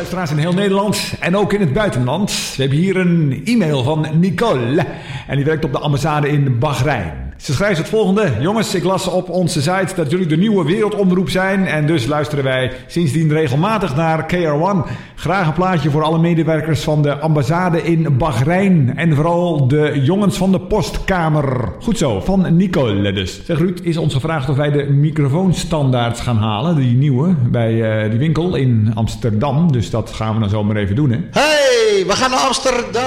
luisteraars in heel Nederland en ook in het buitenland. We hebben hier een e-mail van Nicole. En die werkt op de ambassade in Bahrein. Ze schrijft het volgende. Jongens, ik las op onze site dat jullie de nieuwe wereldomroep zijn. En dus luisteren wij sindsdien regelmatig naar KR1. Graag een plaatje voor alle medewerkers van de ambassade in Bahrein. En vooral de jongens van de postkamer. Goed zo, van Nicole dus. Zeg Ruud, is ons gevraagd of wij de microfoonstandaards gaan halen. Die nieuwe, bij die winkel in Amsterdam. Dus dat gaan we dan zomaar even doen, hè? Hey, we gaan naar Amsterdam.